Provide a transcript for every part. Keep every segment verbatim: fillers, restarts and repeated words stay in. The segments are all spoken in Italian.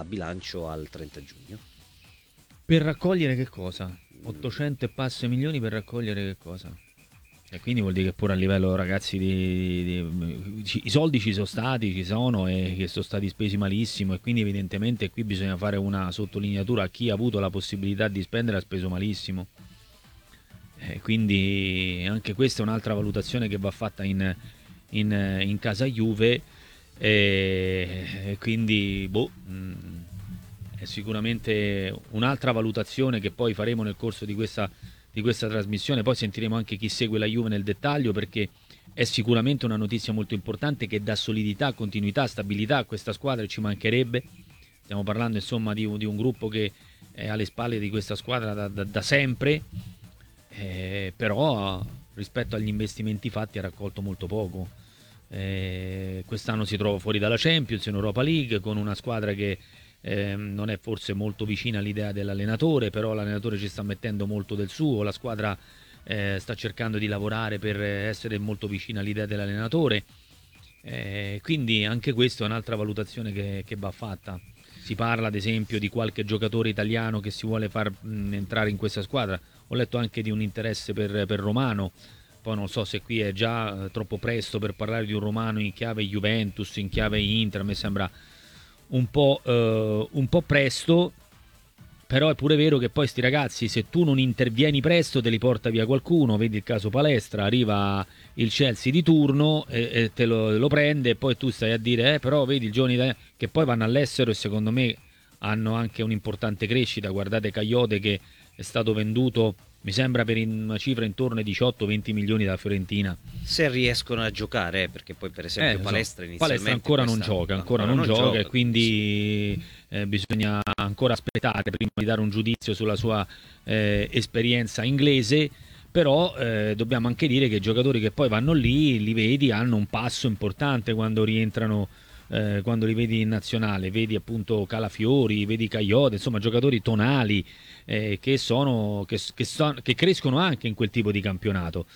bilancio al trenta giugno. Per raccogliere che cosa? ottocento e passe milioni per raccogliere che cosa? E quindi vuol dire che pure a livello, ragazzi, di, di, di, i soldi ci sono stati, ci sono e che sono stati spesi malissimo, e quindi evidentemente qui bisogna fare una sottolineatura: a chi ha avuto la possibilità di spendere ha speso malissimo. E quindi anche questa è un'altra valutazione che va fatta in, in, in casa Juve, e quindi boh, mh, è sicuramente un'altra valutazione che poi faremo nel corso di questa di questa trasmissione. Poi sentiremo anche chi segue la Juve nel dettaglio, perché è sicuramente una notizia molto importante che dà solidità, continuità, stabilità a questa squadra, e ci mancherebbe. Stiamo parlando insomma di, di un gruppo che è alle spalle di questa squadra da, da, da sempre, eh, però rispetto agli investimenti fatti ha raccolto molto poco. Eh, quest'anno si trova fuori dalla Champions, in Europa League, con una squadra che Eh, non è forse molto vicina all'idea dell'allenatore, però l'allenatore ci sta mettendo molto del suo, la squadra eh, sta cercando di lavorare per essere molto vicina all'idea dell'allenatore, eh, quindi anche questa è un'altra valutazione che, che va fatta. Si parla ad esempio di qualche giocatore italiano che si vuole far mh, entrare in questa squadra. Ho letto anche di un interesse per, per Romano, poi non so se qui è già eh, troppo presto per parlare di un Romano in chiave Juventus, in chiave Inter. A me sembra un po', eh, un po' presto, però è pure vero che poi sti ragazzi, se tu non intervieni presto, te li porta via qualcuno. Vedi il caso Palestra: arriva il Chelsea di turno e, e te lo, lo prende, e poi tu stai a dire eh, però vedi il giovane italiano, che poi vanno all'estero e secondo me hanno anche un'importante crescita. Guardate Caiote, che è stato venduto mi sembra per una cifra intorno ai diciotto venti milioni da Fiorentina, se riescono a giocare, perché poi per esempio eh, Palestra so, inizialmente Palestra ancora non questa, gioca ancora, ancora non, non gioca, gioca, e quindi eh, bisogna ancora aspettare prima di dare un giudizio sulla sua eh, esperienza inglese. Però eh, dobbiamo anche dire che i giocatori che poi vanno lì, li vedi, hanno un passo importante quando rientrano, eh, quando li vedi in nazionale. Vedi appunto Calafiori, vedi Caiote, insomma giocatori tonali, eh, che, sono, che, che, so, che crescono anche in quel tipo di campionato.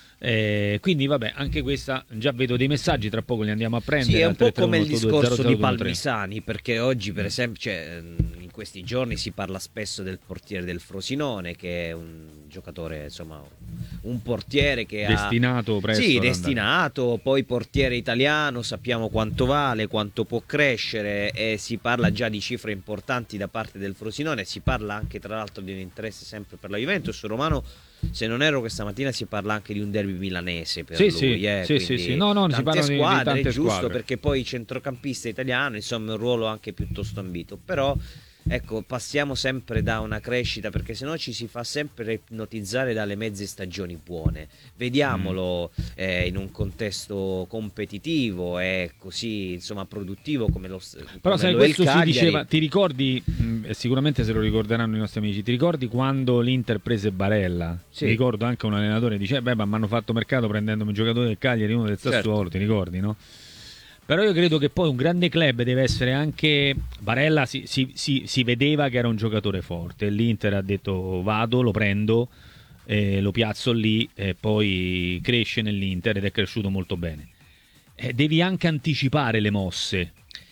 Eh, quindi vabbè, anche questa, già vedo dei messaggi, tra poco li andiamo a prendere. Sì, è un po' come il tre tre uno otto due zero discorso zero di due uno tre. Palmisani, perché oggi per esempio, cioè, in questi giorni si parla spesso del portiere del Frosinone, che è un giocatore, insomma, un portiere che destinato ha... presto sì, ad destinato, andare. Poi portiere italiano, sappiamo quanto vale, quanto può crescere, e si parla già di cifre importanti da parte del Frosinone. Si parla anche tra l'altro di un interesse sempre per la Juventus. Romano, se non erro, questa mattina si parla anche di un derby milanese per sì, lui, sì, eh, sì, sì, sì. No, no, si parla tante di, squadre, di tante giusto, squadre. perché poi centrocampista italiano, insomma, è un ruolo anche piuttosto ambito. Però ecco, passiamo sempre da una crescita, perché sennò ci si fa sempre ipnotizzare dalle mezze stagioni buone. Vediamolo mm. eh, in un contesto competitivo e così, insomma, produttivo come lo però come sai, lo questo è il si Cagliari. diceva, ti ricordi, mh, sicuramente se lo ricorderanno i nostri amici, ti ricordi quando l'Inter prese Barella? Sì. Mi ricordo anche un allenatore dice beh, ma mi hanno fatto mercato prendendomi un giocatore del Cagliari, uno del Sassuolo, certo. Ti ricordi, no? Però io credo che poi un grande club deve essere anche... Barella si, si, si, si vedeva che era un giocatore forte, l'Inter ha detto vado, lo prendo, eh, lo piazzo lì, e poi cresce nell'Inter ed è cresciuto molto bene. Eh, devi anche anticipare le mosse.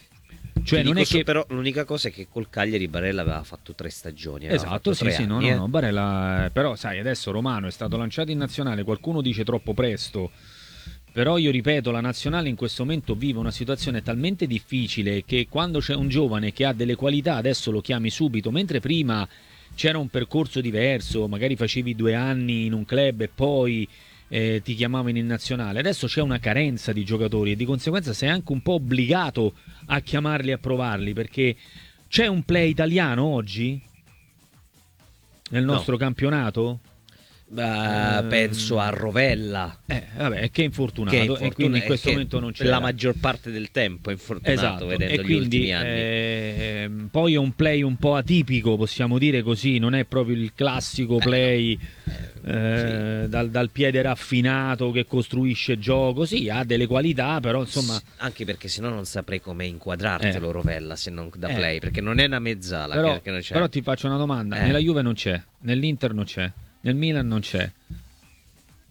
Cioè, non è che... Però l'unica cosa è che col Cagliari Barella aveva fatto tre stagioni. Esatto, sì, sì, anni, no, eh. no, no, Barella... Però sai, adesso Romano è stato lanciato in nazionale, qualcuno dice troppo presto. Però io ripeto, la nazionale in questo momento vive una situazione talmente difficile che quando c'è un giovane che ha delle qualità adesso lo chiami subito, mentre prima c'era un percorso diverso, magari facevi due anni in un club e poi eh, ti chiamavano in nazionale. Adesso c'è una carenza di giocatori e di conseguenza sei anche un po' obbligato a chiamarli e a provarli, perché c'è un play italiano oggi nel nostro no. campionato? Uh, penso a Rovella, eh, vabbè, che è infortunato, che è infortun- e quindi in questo momento non c'è la maggior parte del tempo è infortunato, esatto, vedendo e gli quindi, ultimi anni. Eh, poi è un play un po' atipico, possiamo dire così, non è proprio il classico play eh, eh, sì. dal, dal piede raffinato che costruisce gioco. Sì, ha delle qualità, però insomma, anche perché sennò non saprei come inquadrartelo, eh. Rovella, se non da play, eh. perché non è una mezzala. Però, che non c'è. però ti faccio una domanda: eh. nella Juve non c'è, nell'Inter non c'è, nel Milan non c'è.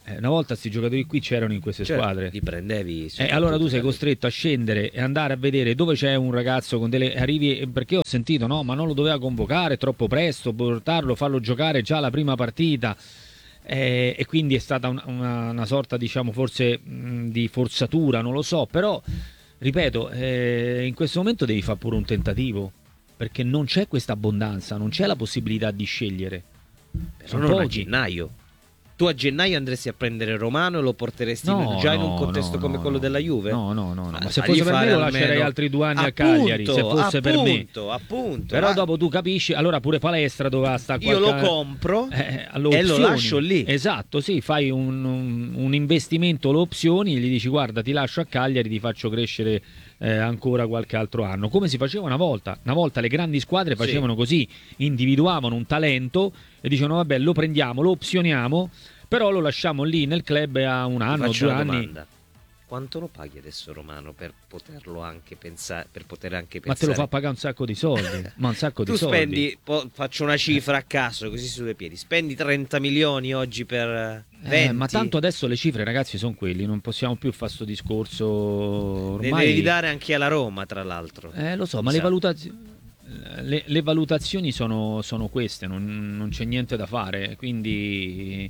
Eh, una volta questi giocatori qui c'erano in queste Cioè, squadre. li prendevi. Eh, allora tu sei costretto a scendere e andare a vedere dove c'è un ragazzo con delle arrivi, perché ho sentito no, ma non lo doveva convocare, è troppo presto, portarlo, farlo giocare già la prima partita. Eh, e quindi è stata una, una, una sorta, diciamo, forse mh, di forzatura, non lo so, però ripeto, eh, in questo momento devi fare pure un tentativo, perché non c'è questa abbondanza, non c'è la possibilità di scegliere. Sono non a gennaio. Tu a gennaio andresti a prendere Romano e lo porteresti no, già no, in un contesto no, come no, quello della Juve? No, no, no, no. Ma, ma se fosse per me lo lascerei almeno... altri due anni appunto, a Cagliari, se fosse appunto, per me. Appunto, Però ah. dopo tu capisci, allora pure Palestra doveva stare Io qualche... lo compro eh, e lo lascio lì. Esatto, sì, fai un, un, un investimento, lo opzioni, gli dici guarda ti lascio a Cagliari, ti faccio crescere eh, ancora qualche altro anno. Come si faceva una volta. Una volta le grandi squadre facevano sì. così, individuavano un talento e dicevano vabbè lo prendiamo, lo opzioniamo, però lo lasciamo lì nel club a un anno o due anni. Domanda. Quanto lo paghi adesso Romano per poterlo anche pensare, per poter anche pensare? Ma te lo fa pagare un sacco di soldi, ma un sacco tu di soldi. Spendi, po- faccio una cifra a caso così su due piedi, spendi trenta milioni oggi per venti. Eh, ma tanto adesso le cifre ragazzi sono quelli, non possiamo più fare sto discorso ormai. Ne devi dare anche alla Roma tra l'altro. Eh lo so, ma le valutazioni le, le valutazioni sono, sono queste, non, non c'è niente da fare, quindi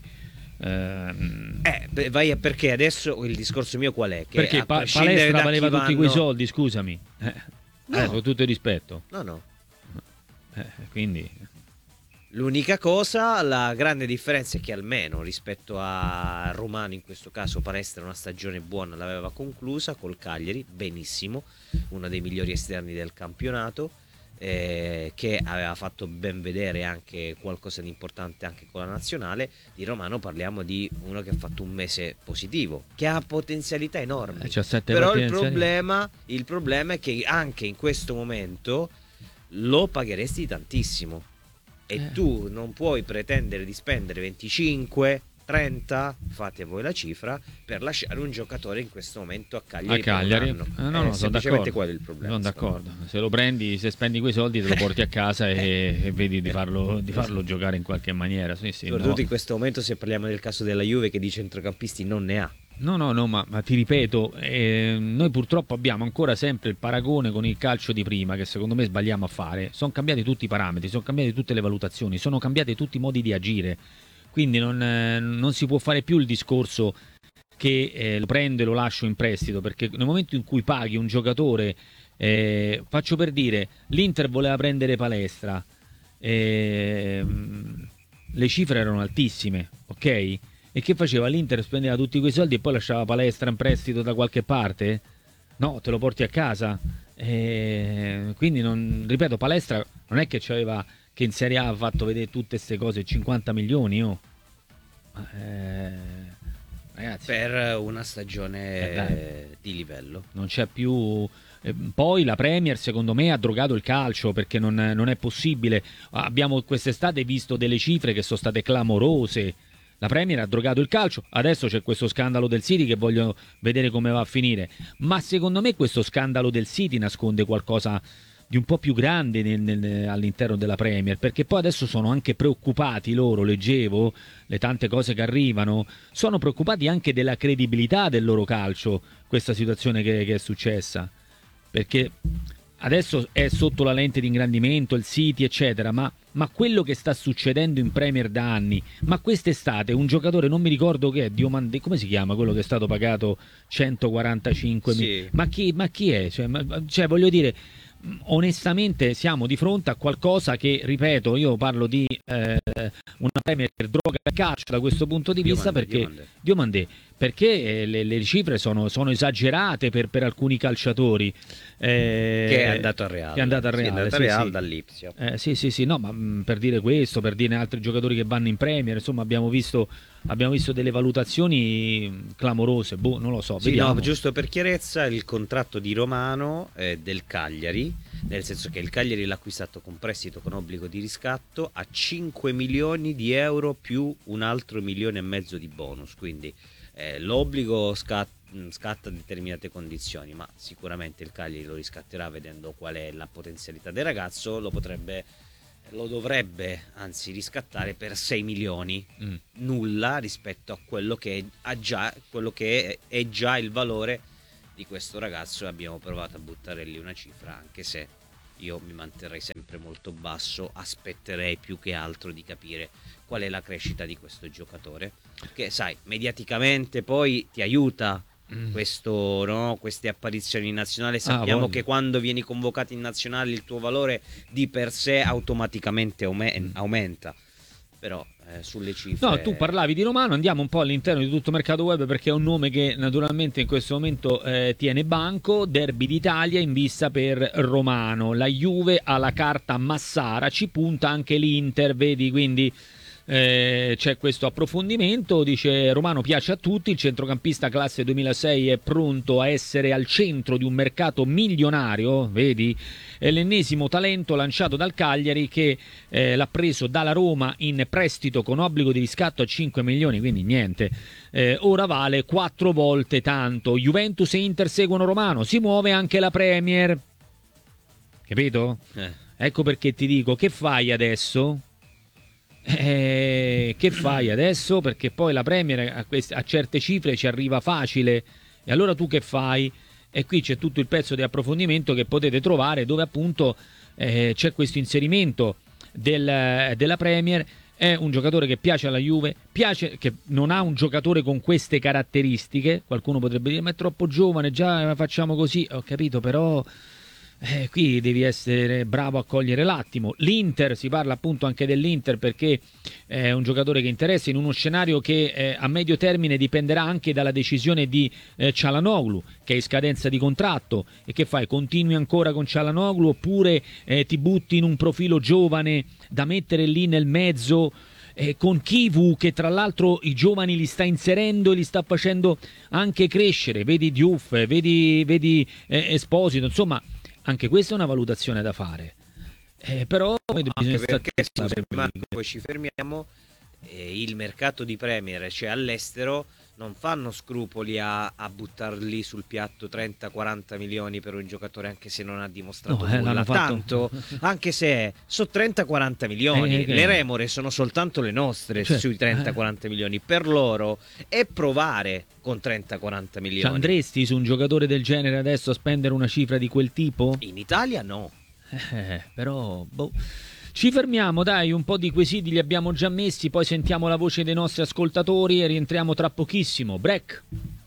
Eh, beh, vai a perché adesso il discorso mio qual è? Che perché pa- Palestra valeva tutti vanno... quei soldi, scusami. Eh, no. eh, con tutto il rispetto. No, no. Eh, quindi l'unica cosa, la grande differenza è che almeno rispetto a Romano, in questo caso Palestra una stagione buona l'aveva conclusa col Cagliari, benissimo, uno dei migliori esterni del campionato. Eh, che aveva fatto ben vedere anche qualcosa di importante anche con la nazionale. Di Romano parliamo di uno che ha fatto un mese positivo, che ha potenzialità enormi, eh, però il problema, il problema è che anche in questo momento lo pagheresti tantissimo e eh. tu non puoi pretendere di spendere venticinque trenta, fate voi la cifra, per lasciare un giocatore in questo momento a Cagliari. A Cagliari? Eh, no, no, eh, sono d'accordo. Quello è il problema. Sono d'accordo. Se lo prendi, se spendi quei soldi, te lo porti a casa e, e vedi di farlo, di farlo giocare in qualche maniera. Sì, sì, soprattutto no. in questo momento, se parliamo del caso della Juve, che di centrocampisti non ne ha. No, no, no, ma, ma ti ripeto, eh, noi purtroppo abbiamo ancora sempre il paragone con il calcio di prima, che secondo me sbagliamo a fare. Sono cambiati tutti i parametri, sono cambiate tutte le valutazioni, sono cambiati tutti i modi di agire. Quindi non, eh, non si può fare più il discorso che eh, lo prendo e lo lascio in prestito, perché nel momento in cui paghi un giocatore, eh, faccio per dire, l'Inter voleva prendere Palestra, eh, le cifre erano altissime, ok? E che faceva? L'Inter spendeva tutti quei soldi e poi lasciava Palestra in prestito da qualche parte? No, te lo porti a casa. Eh, quindi, non, ripeto, Palestra non è che c'aveva... che in Serie A ha fatto vedere tutte queste cose, cinquanta milioni, oh. eh, ragazzi, per una stagione eh, di livello non c'è più. Eh, poi la Premier secondo me ha drogato il calcio, perché non, non è possibile. Abbiamo quest'estate visto delle cifre che sono state clamorose. La Premier ha drogato il calcio, adesso c'è questo scandalo del City che voglio vedere come va a finire, ma secondo me questo scandalo del City nasconde qualcosa di un po' più grande nel, nel, all'interno della Premier, perché poi adesso sono anche preoccupati loro, leggevo le tante cose che arrivano, sono preoccupati anche della credibilità del loro calcio, questa situazione che, che è successa, perché adesso è sotto la lente di ingrandimento il City eccetera, ma, ma quello che sta succedendo in Premier da anni, ma quest'estate un giocatore, non mi ricordo che è, Diomande, come si chiama quello che è stato pagato centoquarantacinque mila, sì. ma, chi, ma chi è? Cioè, ma, cioè voglio dire, onestamente siamo di fronte a qualcosa che, ripeto, io parlo di eh, una Premier che droga il calcio da questo punto di vista, Diomande, perché Diomande. Diomande, perché le, le cifre sono, sono esagerate per, per alcuni calciatori. Eh, che è andato a Real, che è andato a Real, sì, è andato sì, a Real sì. dall'Ipsia. Eh, sì, sì, sì, no, ma mh, per dire questo, per dire altri giocatori che vanno in Premier, insomma, abbiamo visto, abbiamo visto delle valutazioni clamorose. Boh, non lo so. Sì, vediamo. no, giusto per chiarezza, il contratto di Romano è del Cagliari, nel senso che il Cagliari l'ha acquistato con prestito con obbligo di riscatto a cinque milioni di euro più un altro milione e mezzo di bonus, quindi eh, l'obbligo scatta, scatta a determinate condizioni, ma sicuramente il Cagliari lo riscatterà vedendo qual è la potenzialità del ragazzo, lo potrebbe lo dovrebbe anzi riscattare per sei milioni, Mm. nulla rispetto a quello che ha già, quello che è, è già il valore di questo ragazzo, e abbiamo provato a buttare lì una cifra, anche se io mi manterrei sempre molto basso, aspetterei più che altro di capire qual è la crescita di questo giocatore, che sai, mediaticamente poi ti aiuta questo, no? Queste apparizioni in nazionale, sappiamo voglio. che quando vieni convocato in nazionale il tuo valore di per sé automaticamente aume- Mm. aumenta, però eh, sulle cifre No, tu parlavi di Romano, andiamo un po' all'interno di tutto mercato web perché è un nome che naturalmente in questo momento eh, tiene banco. Derby d'Italia in vista per Romano, la Juve ha la carta Massara, ci punta anche l'Inter, vedi, quindi eh, c'è questo approfondimento. Dice: Romano piace a tutti, il centrocampista classe duemilasei è pronto a essere al centro di un mercato milionario, vedi, è l'ennesimo talento lanciato dal Cagliari che eh, l'ha preso dalla Roma in prestito con obbligo di riscatto a cinque milioni, quindi niente, eh, ora vale quattro volte tanto. Juventus e Inter seguono Romano, si muove anche la Premier, capito? eh, Ecco perché ti dico, che fai adesso? Eh, che fai adesso? Perché poi la Premier a, queste, a certe cifre ci arriva facile, e allora tu che fai? E qui c'è tutto il pezzo di approfondimento che potete trovare, dove appunto eh, c'è questo inserimento del, della Premier. È un giocatore che piace alla Juve, piace, che non ha un giocatore con queste caratteristiche. Qualcuno potrebbe dire: ma è troppo giovane, già facciamo così. Ho capito, però Eh, qui devi essere bravo a cogliere l'attimo. L'Inter, si parla appunto anche dell'Inter perché è un giocatore che interessa in uno scenario che eh, a medio termine dipenderà anche dalla decisione di eh, Çalhanoğlu, che è in scadenza di contratto. E che fai? Continui ancora con Çalhanoğlu oppure eh, ti butti in un profilo giovane da mettere lì nel mezzo eh, con Kivu, che tra l'altro i giovani li sta inserendo e li sta facendo anche crescere? Vedi Diouf, vedi, vedi eh, Esposito, insomma. Anche questa è una valutazione da fare, eh, però anche perché se poi ci fermiamo, eh, il mercato di Premier, cioè all'estero, non fanno scrupoli a, a buttarli sul piatto trenta quaranta milioni per un giocatore anche se non ha dimostrato no, eh, nulla, fatto... tanto anche se sono trenta quaranta milioni, eh, che... le remore sono soltanto le nostre, cioè, sui trenta quaranta eh. milioni, per loro è provare con trenta quaranta milioni. Ci andresti su un giocatore del genere adesso a spendere una cifra di quel tipo? In Italia no. Eh, però boh. Ci fermiamo, dai, un po' di quesiti li abbiamo già messi, poi sentiamo la voce dei nostri ascoltatori e rientriamo tra pochissimo. Break.